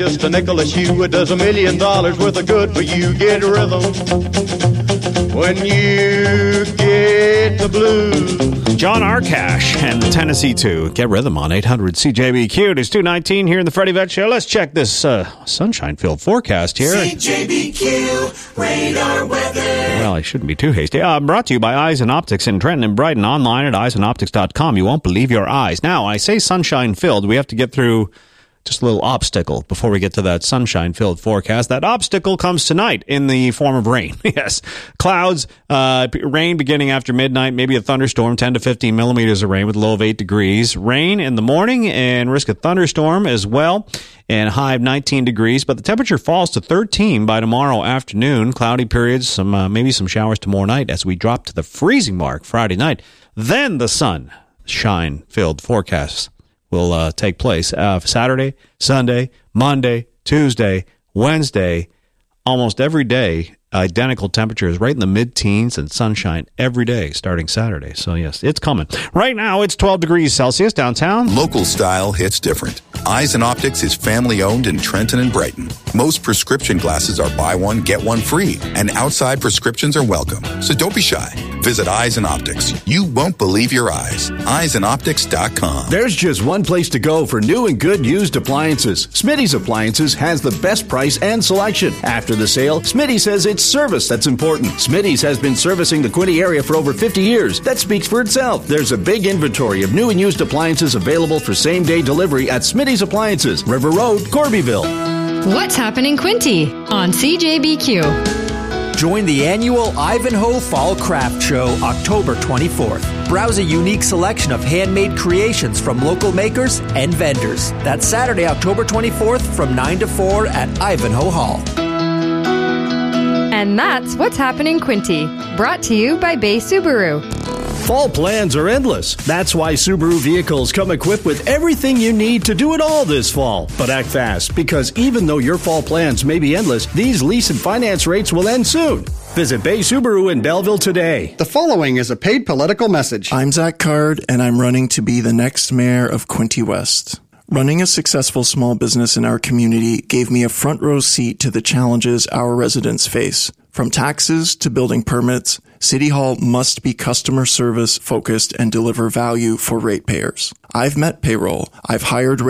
Just a nickel a shoe, it does $1 million worth of good for you. Get rhythm when you get the blues. John Arcash and Tennessee 2. Get rhythm on 800 CJBQ. It is 2:19 here in the Freddie Vet Show. Let's check this sunshine-filled forecast here. CJBQ radar weather. Well, I shouldn't be too hasty. Brought to you by Eyes and Optics in Trenton and Brighton. Online at eyesandoptics.com. You won't believe your eyes. Now, I say sunshine-filled. We have to get through just a little obstacle before we get to that sunshine-filled forecast. That obstacle comes tonight in the form of rain. Yes. Clouds, rain beginning after midnight, maybe a thunderstorm, 10 to 15 millimeters of rain with a low of 8 degrees. Rain in the morning and risk of thunderstorm as well, and a high of 19 degrees. But the temperature falls to 13 by tomorrow afternoon. Cloudy periods, maybe some showers tomorrow night as we drop to the freezing mark Friday night. Then the sunshine-filled forecast will take place Saturday, Sunday, Monday, Tuesday, Wednesday, almost every day. Identical temperatures right in the mid-teens and sunshine every day starting Saturday. So, yes, it's coming. Right now, it's 12 degrees Celsius downtown. Local style hits different. Eyes and Optics is family-owned in Trenton and Brighton. Most prescription glasses are buy one, get one free, and outside prescriptions are welcome. So don't be shy. Visit Eyes and Optics. You won't believe your eyes. EyesandOptics.com. There's just one place to go for new and good used appliances. Smitty's Appliances has the best price and selection. After the sale, Smitty says it's service that's important. Smitty's has been servicing the Quinte area for over 50 years. That speaks for itself. There's a big inventory of new and used appliances available for same-day delivery at Smitty's Appliances, River Road, Corbyville. What's happening Quinte on CJBQ? Join the annual Ivanhoe Fall Craft Show October 24th. Browse a unique selection of handmade creations from local makers and vendors. That's Saturday, October 24th from 9 to 4 at Ivanhoe Hall. And that's What's Happening Quinte, brought to you by Bay Subaru. Fall plans are endless. That's why Subaru vehicles come equipped with everything you need to do it all this fall. But act fast, because even though your fall plans may be endless, these lease and finance rates will end soon. Visit Bay Subaru in Belleville today. The following is a paid political message. I'm Zach Card, and I'm running to be the next mayor of Quinte West. Running a successful small business in our community gave me a front row seat to the challenges our residents face. From taxes to building permits, City Hall must be customer service focused and deliver value for ratepayers. I've met payroll. I've hired